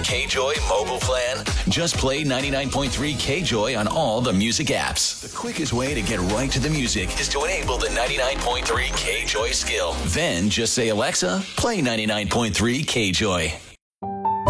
KJoy mobile plan? Just play 99.3 KJoy on all the music apps. The quickest way to get right to the music is to enable the 99.3 KJoy skill. Then just say, Alexa, play 99.3 KJoy.